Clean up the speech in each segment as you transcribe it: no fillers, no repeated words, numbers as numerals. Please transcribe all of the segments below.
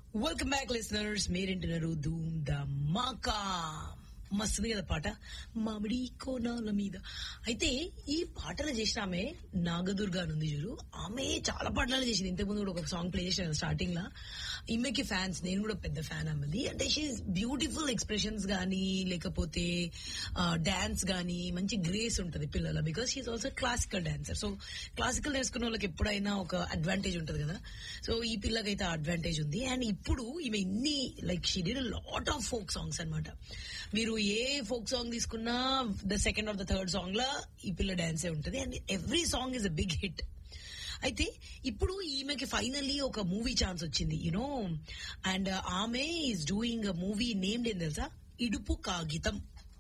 Welcome back listeners, మీరేంటున్నారు ధూమ్ ధమాకా. మస్తుంది కదా పాట, మామిడి కోనాల మీద. అయితే ఈ పాటలు చేసిన ఆమె నాగదుర్గ ఉంది చూడు, ఆమె చాలా పాటలు చేసింది. ఇంతకుముందు కూడా ఒక సాంగ్ ప్లే చేసిన స్టార్టింగ్ లా. ఈమెకి ఫ్యాన్స్, నేను కూడా పెద్ద ఫ్యాన్ అమ్మది. అంటే షీ బ్యూటిఫుల్ ఎక్స్ప్రెషన్స్ గానీ, లేకపోతే డాన్స్ గానీ మంచి గ్రేస్ ఉంటది పిల్లల. Because she also classical dancer. So classical నేర్చుకున్న వాళ్ళకి ఎప్పుడైనా ఒక అడ్వాంటేజ్ ఉంటది కదా. సో ఈ పిల్లకైతే ఆ అడ్వాంటేజ్ ఉంది. అండ్ ఇప్పుడు ఈమె ఇన్ని like she did lot of folk songs అన్నమాట. మీరు ఏ ఫోక్ సాంగ్ తీసుకున్నా the second are the third song లా ఈ పిల్ల డాన్సే ఉంటది. And every song is a big hit. అయితే ఇప్పుడు ఈమెకి ఫైనల్లీ ఒక మూవీ ఛాన్స్ వచ్చింది, యునో. అండ్ ఆమె is doing a movie named ఏం తెలుసా, ఇడుపు కాగితం.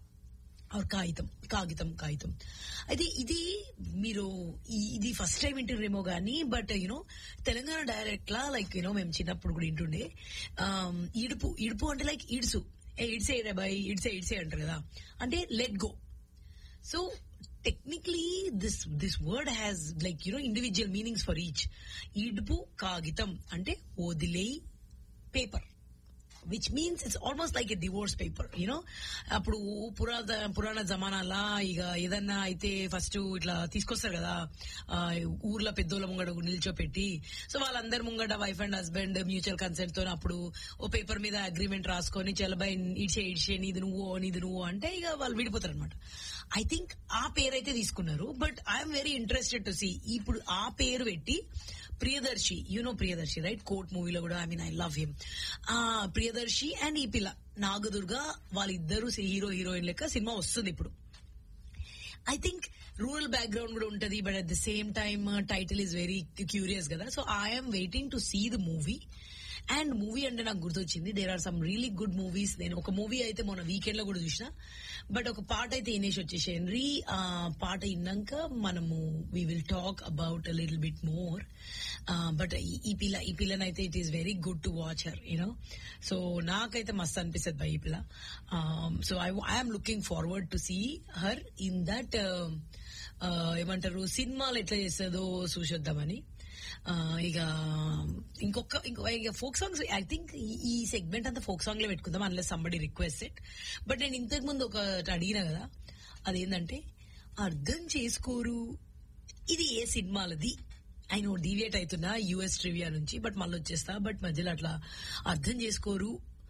కాగితం. అయితే ఇది మీరు ఇది ఫస్ట్ టైం వింటున్నారేమో గానీ, but you know Telangana direct law like you know మేము చిన్నప్పుడు కూడా వింటుండే. ఇడుపు అంటే లైక్ ఇడ్సు, ఇడ్సే బాయ్, ఇడ్సే అంటారు కదా, అంటే let go. So technically this word has like individual meanings for each. ఇడుపు కాగితం అంటే వదిలేయ్ paper, which means it's almost like a divorce paper, అప్పుడు పురాణ జమానాలా ఇక ఏదన్నా అయితే ఫస్ట్ ఇట్లా తీసుకొస్తారు కదా, ఊర్లో పెద్దోళ్ళ ముంగడ నిల్చోపెట్టి, సో వాళ్ళందరి ముంగట wife and husband mutual consent తో అప్పుడు ఓ పేపర్ మీద అగ్రిమెంట్ రాసుకొని చలబాయ్ ఇడ్చే నీది నువ్వు అంటే ఇక వాళ్ళు విడిపోతారు అనమాట. ఐ థింక్ ఆ పేరు అయితే తీసుకున్నారు. But I'm very interested to see ఇప్పుడు ఆ పేరు పెట్టి ప్రియదర్శి, ప్రియదర్శి రైట్, కోర్ట్ మూవీలో కూడా I love him. Priyadarshi and ఈ పిల్ల నాగదుర్గ వాళ్ళిద్దరూ హీరోయిన్ లెక్క సినిమా వస్తుంది ఇప్పుడు. ఐ థింక్ రూరల్ బ్యాక్గ్రౌండ్ కూడా ఉంటది, but at the same time title is very curious కదా. So I'm waiting to see the movie. And movie అంటే నాకు గుర్తొచ్చింది, there are some really good movies. నేను ఒక మూవీ అయితే మొన్న వీకెండ్ లో కూడా చూసిన, బట్ ఒక పాట అయితే వినేసి వచ్చేసేయండి. ఆ పాట విన్నాక మనము we will talk about a little bit more. But ఈ పిల్లనైతే it is very good to watch her, so నాకైతే మస్తు అనిపిస్తుంది బై ఈ పిల్ల. So I'm looking forward to see her in that ఏమంటారు సినిమాలు ఎట్లా చేస్తుందో చూసొద్దామని. ఇక ఇంకొక ఫోక్ సాంగ్స్, ఐ థింక్ ఈ సెగ్మెంట్ అంతా ఫోక్ సాంగ్ లో పెట్టుకుందాం unless somebody request it. But నేను ఇంతకు ముందు ఒకటి అడిగినా కదా, అదేంటంటే అర్థం చేసుకోరు ఇది ఏ సినిమాలది. ఐ నో డీవియేట్ అవుతున్నా యుఎస్ ట్రివియా నుంచి, బట్ మళ్ళీ వచ్చేస్తా. బట్ మధ్యలో అట్లా అర్థం చేసుకోరు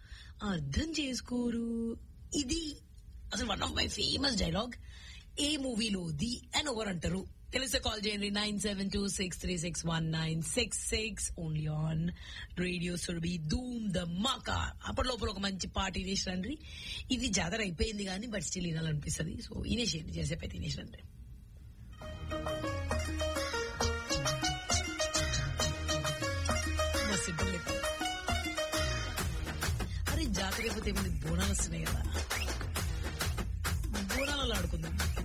ఇది అసలు one of my famous dialogue. ఏ మూవీలోది అని ఎవరు అంటారు తెలిస్తే కాల్ చేయండి 9726361966 ఓన్లీ ఆన్ రేడియో సురభి ధూమ్ ధమాకా. అప్పటి లోపల ఒక మంచి పార్టీ వినేసిరండి. ఇది జాతర అయిపోయింది కానీ బట్ స్టిల్ వినాలనిపిస్తుంది. సో వినేసేయండి, చేసేపు అయితే వినేసిరండి. అరే జాతర అయిపోతే ఏమైంది, బోనాలు వస్తున్నాయి కదా, బోనాలలో ఆడుకుందాం.